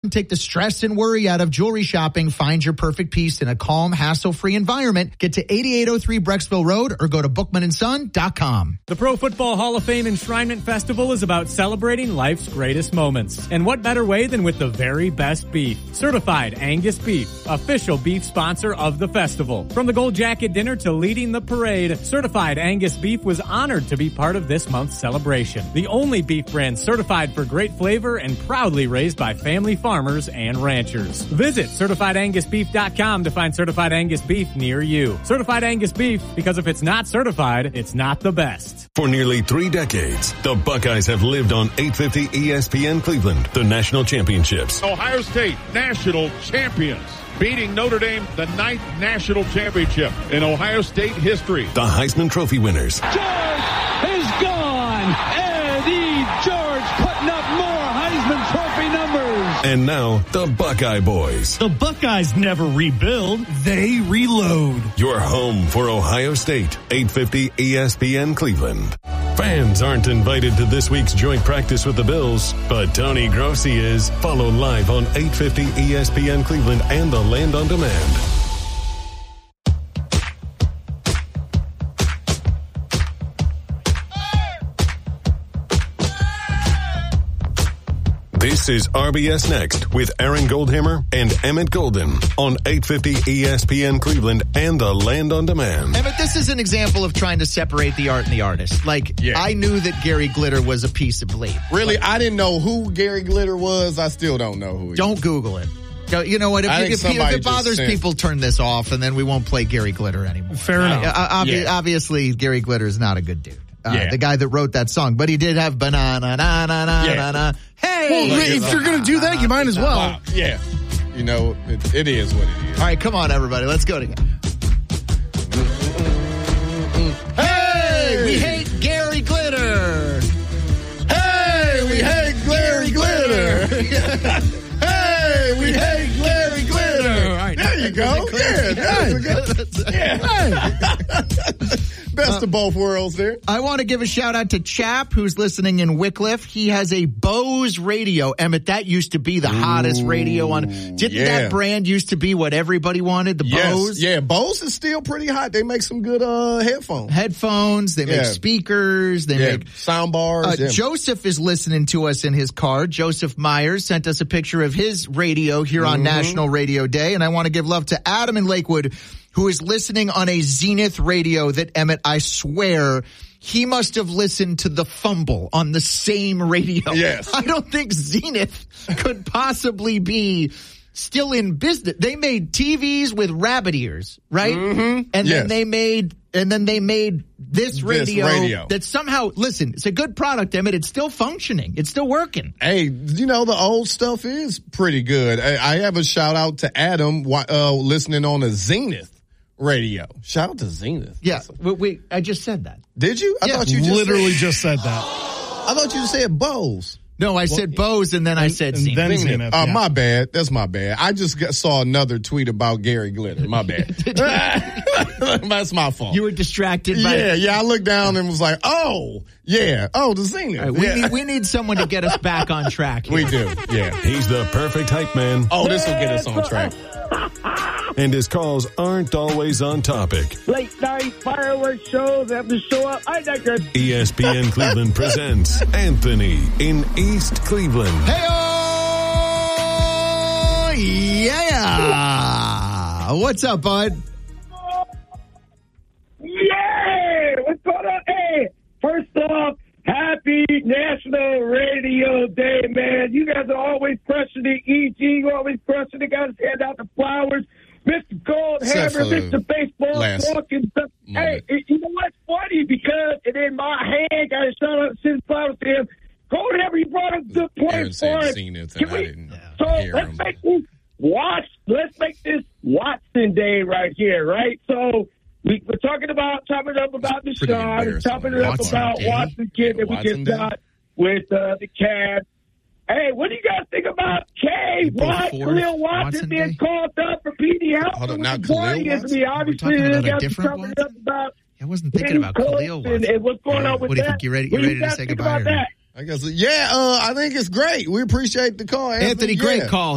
and take the stress and worry out of jewelry shopping. Find your perfect piece in a calm, hassle-free environment. Get to 8803 Brecksville Road or go to bookmanandson.com. The Pro Football Hall of Fame Enshrinement Festival is about celebrating life's greatest moments. And what better way than with the very best beef? Certified Angus Beef, official beef sponsor of the festival. From the Gold Jacket dinner to leading the parade, Certified Angus Beef was honored to be part of this month's celebration. The only beef brand certified for great flavor and proudly raised by family farmers and ranchers. Visit CertifiedAngusBeef.com to find Certified Angus Beef near you. Certified Angus Beef, because if it's not certified, it's not the best. For nearly 3 decades, the Buckeyes have lived on 850 ESPN Cleveland, the national championships. Ohio State national champions, beating Notre Dame, the 9th national championship in Ohio State history. The Heisman Trophy winners. George is gone. Eddie George putting up more Heisman Trophy numbers. And now, the Buckeye Boys. The Buckeyes never rebuild, they reload. Your home for Ohio State, 850 ESPN Cleveland. Fans aren't invited to this week's joint practice with the Bills, but Tony Grossi is. Follow live on 850 ESPN Cleveland and the Land on Demand. This is RBS Next with Aaron Goldhammer and Emmett Golden on 850 ESPN Cleveland and the Land on Demand. Emmett, this is an example of trying to separate the art and the artist. I knew that Gary Glitter was a piece of bleep. Really? I didn't know who Gary Glitter was. I still don't know who he is. Don't Google it. You know what? If it bothers people, turn this off, and then we won't play Gary Glitter anymore. Fair enough. Obviously, Gary Glitter is not a good dude. The guy that wrote that song. But he did have banana, na, na, na, na, na. Hey! Well, if you're going to do that, you might as well. Wow. Yeah. You know, it is what it is. All right, come on, everybody. Let's go together. Hey! We hate Gary Glitter! Hey! We hate Gary Glitter! Hey! We hate Gary Glitter! All right, there you go. Yeah. Best of both worlds there. I want to give a shout out to Chap, who's listening in Wickliffe. He has a Bose radio. Emmett, that used to be the hottest radio on. Didn't that brand used to be what everybody wanted? The Bose? Yeah, Bose is still pretty hot. They make some good headphones. They make speakers. They make sound bars. Joseph is listening to us in his car. Joseph Myers sent us a picture of his radio here on National Radio Day. And I want to give love to Adam in Lakewood, who is listening on a Zenith radio that, Emmett, I swear, he must have listened to The Fumble on the same radio. Yes. I don't think Zenith could possibly be still in business. They made TVs with rabbit ears, right? Mm-hmm. And then they made this radio that somehow, listen, it's a good product, Emmett. It's still functioning. It's still working. Hey, you know, the old stuff is pretty good. I have a shout out to Adam listening on a Zenith radio. Shout out to Zenith. Yeah, I just said that. Did you? I thought you just said that. I thought you said Bose. No, I said Bose, and then I said Zenith. Zenith. My bad. That's my bad. I just saw another tweet about Gary Glitter. My bad. That's my fault. You were distracted by... Yeah. I looked down and was like, the Zenith. Right, we need someone to get us back on track here. We do, yeah. He's the perfect hype man. Oh, this will get us on track. And his calls aren't always on topic. Late night fireworks shows have to show up. I think that's... ESPN Cleveland presents Anthony in East Cleveland. Hey-oh! Yeah! What's up, bud? Yeah! What's going on? Hey, first off, happy National Radio Day, man. You guys are always crushing the EG. You're always crushing it. Guys, hand out the flowers. Mr. Goldhammer, Mr. Baseball talking stuff. Hey, you know what's funny? Because it in my hand, got to shout out, send flowers to him. Goldhammer, you brought up good points for us. Let's make this Watson Day right here, right? So we're chopping it up about the shot, and chopping it up about Watson kid that we just got with the Cavs. Hey, what do you guys think about Khalil Watson being called up for PD House? Hold on, now Khalil Watson? Obviously, you guys are chopping it up about... I wasn't thinking about Khalil Watson. And what's going on with what do you think? You ready to say goodbye? About that? I guess, I think it's great. We appreciate the call, Anthony, great call.